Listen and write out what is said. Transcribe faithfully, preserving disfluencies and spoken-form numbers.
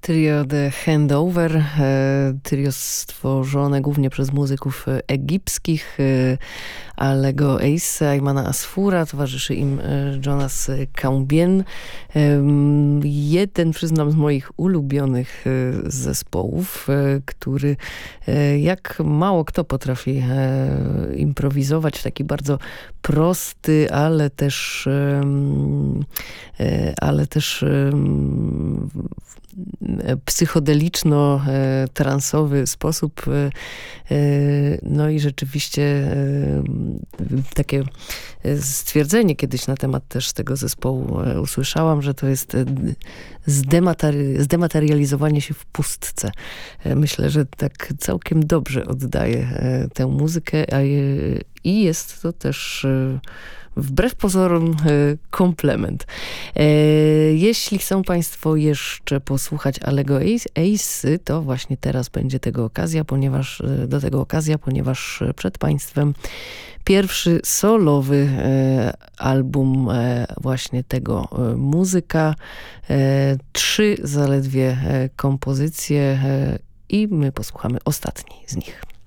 Trio The Handover, trio stworzone głównie przez muzyków egipskich, Alego Ace, Aymana Asfura, towarzyszy im Jonas Kambien. Jeden, przyznam, z moich ulubionych zespołów, który jak mało kto potrafi improwizować, taki bardzo prosty, ale też ale też psychodeliczno-transowy sposób. No i rzeczywiście takie stwierdzenie kiedyś na temat też tego zespołu usłyszałam, że to jest zdemateri- zdematerializowanie się w pustce. Myślę, że tak całkiem dobrze oddaje tę muzykę, a i jest to też wbrew pozorom komplement. Jeśli chcą Państwo jeszcze posłuchać Alego Ace, to właśnie teraz będzie tego okazja, ponieważ do tego okazja, ponieważ przed Państwem pierwszy solowy album właśnie tego muzyka. Trzy zaledwie kompozycje i my posłuchamy ostatniej z nich.